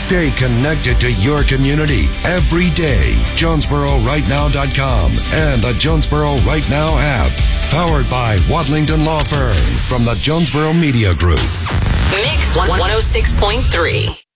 Stay connected to your community every day. JonesboroRightNow.com and the Jonesboro Right Now app. Powered by Wadlington Law Firm from the Jonesboro Media Group. Mix 106.3.